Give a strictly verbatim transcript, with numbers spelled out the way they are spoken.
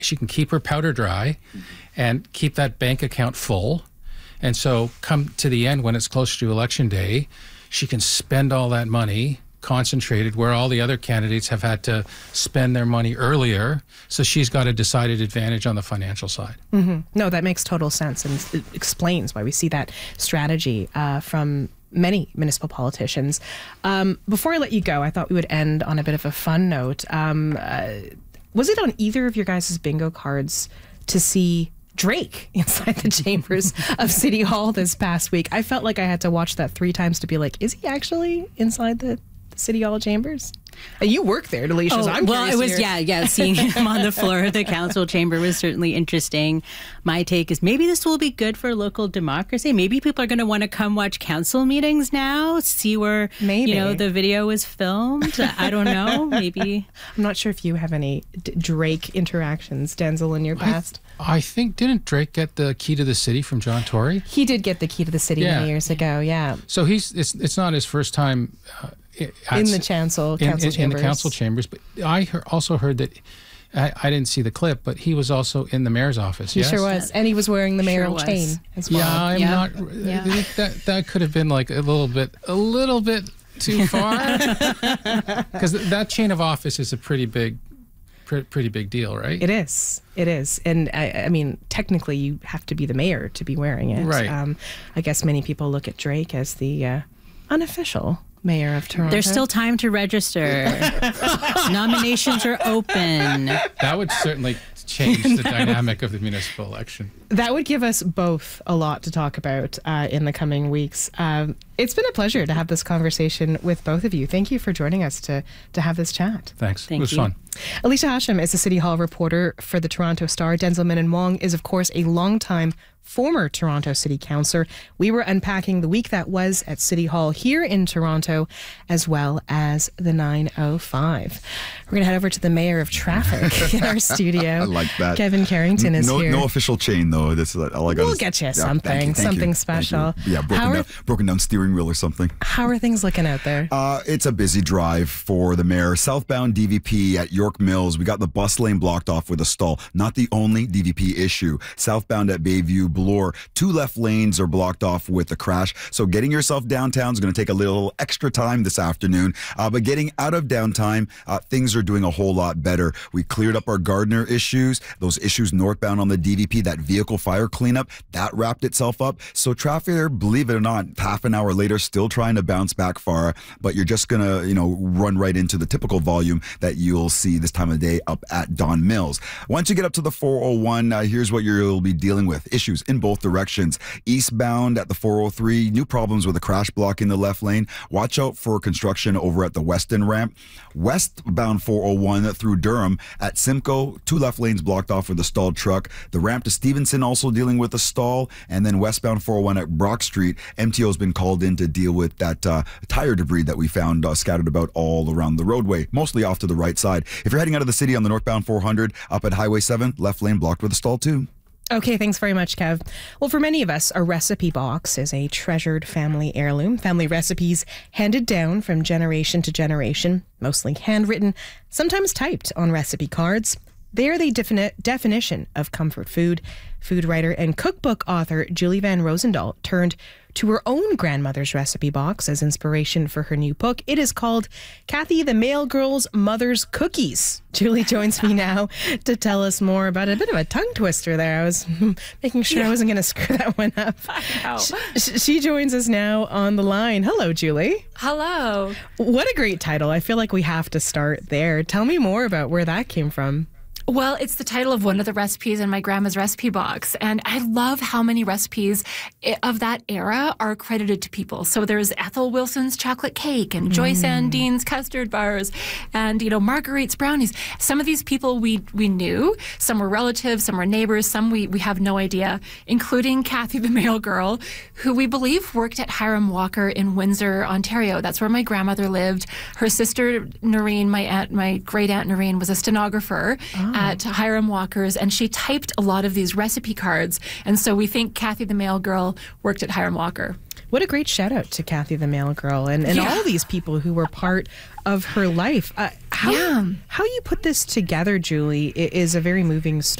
she can keep her powder dry and keep that bank account full. And so come to the end when it's closer to election day, she can spend all that money concentrated where all the other candidates have had to spend their money earlier. So she's got a decided advantage on the financial side. Mm-hmm. No, that makes total sense, and it explains why we see that strategy uh, from many municipal politicians. Um, before I let you go, I thought we would end on a bit of a fun note. Um, uh, was it on either of your guys' bingo cards to see Drake inside the chambers of City Hall this past week? I felt like I had to watch that three times to be like, is he actually inside the City Hall chambers? And you work there, Delisha. Oh, so I'm well, it was, here. yeah, yeah. Seeing him on the floor of the council chamber was certainly interesting. My take is maybe this will be good for local democracy. Maybe people are going to want to come watch council meetings now, see where, maybe. you know, the video was filmed. I don't know. Maybe. I'm not sure if you have any D- Drake interactions, Denzel, in your past. I, I think, didn't Drake get the key to the city from John Tory? He did get the key to the city Yeah. many years ago, yeah. So he's it's, it's not his first time uh, in the chancel, in, council in, chambers. in the council chambers. But I heard, also heard that, I, I didn't see the clip, but he was also in the mayor's office. He yes? sure was. And he was wearing the mayoral Sure chain was. as well. Yeah, I'm Yeah. not. Yeah. I think that that could have been like a little bit, a little bit too far, because that chain of office is a pretty big, pre- pretty big deal, right? It is. It is. And I, I mean, technically, you have to be the mayor to be wearing it. Right. Um, I guess many people look at Drake as the uh, unofficial mayor of Toronto. There's still time to register. Nominations are open. That would certainly change the dynamic of the municipal election. That would give us both a lot to talk about uh, in the coming weeks. Um, it's been a pleasure to have this conversation with both of you. Thank you for joining us to to have this chat. Thanks. Thank it was you. fun. Alicia Hashem is a City Hall reporter for the Toronto Star. Denzel Minan Wong is, of course, a longtime former Toronto City Councillor. We were unpacking the week that was at City Hall here in Toronto, as well as the nine oh five. We're going to head over to the Mayor of Traffic in our studio. I like that. Kevin Carrington is no, here. No official chain, though. This is all I got. We'll is, get you yeah, something, thank you, thank something you, special. thank you. Yeah, broken How are- down, broken down steering wheel or something. How are things looking out there? Uh, it's a busy drive for the mayor. Southbound D V P at York Mills. We got the bus lane blocked off with a stall. Not the only D V P issue. Southbound at Bayview Bloor, two left lanes are blocked off with a crash. So getting yourself downtown is going to take a little extra time this afternoon. Uh, but getting out of downtime, uh, things are doing a whole lot better. We cleared up our Gardner issues. Those issues northbound on the D V P, that vehicle fire cleanup, that wrapped itself up. So traffic there, believe it or not, half an hour later, still trying to bounce back far. But you're just going to, you know, run right into the typical volume that you'll see this time of day up at Don Mills. Once you get up to the four oh one, uh, here's what you'll be dealing with. Issues in both directions. Eastbound at the four oh three, new problems with a crash block in the left lane. Watch out for construction over at the Weston ramp. Westbound four oh one through Durham at Simcoe, two left lanes blocked off with a stalled truck. The ramp to Stevenson also dealing with a stall. And then westbound four oh one at Brock Street, M T O's been called in to deal with that uh, tire debris that we found uh, scattered about all around the roadway, mostly off to the right side. If you're heading out of the city on the northbound four hundred, up at Highway seven, left lane blocked with a stall too. Okay, thanks very much, Kev. Well, for many of us, a recipe box is a treasured family heirloom. Family recipes handed down from generation to generation, mostly handwritten, sometimes typed on recipe cards. They are the defini- definition of comfort food. Food writer and cookbook author Julie Van Rosendaal turned to her own grandmother's recipe box as inspiration for her new book. It is called Kathy the Mail Girl's Mother's Cookies. Julie joins me now to tell us more about a bit of a tongue twister there. I was making sure yeah. I wasn't going to screw that one up. She, she joins us now on the line. Hello, Julie. Hello. What a great title. I feel like we have to start there. Tell me more about where that came from. Well, it's the title of one of the recipes in my grandma's recipe box. And I love how many recipes of that era are credited to people. So there's Ethel Wilson's chocolate cake and mm. Joyce Andine's custard bars and, you know, Marguerite's brownies. Some of these people we we knew. Some were relatives, some were neighbors, some we, we have no idea, including Kathy the Mail Girl, who we believe worked at Hiram Walker in Windsor, Ontario. That's where my grandmother lived. Her sister, Noreen, my aunt, my great aunt Noreen, was a stenographer oh. at Hiram Walker's, and she typed a lot of these recipe cards. And so we think Kathy the Mail Girl worked at Hiram Walker. What a great shout out to Kathy the Mail Girl and, and Yeah. all these people who were part of her life. Uh, how, Yeah. how you put this together, Julie, i- is a very moving story.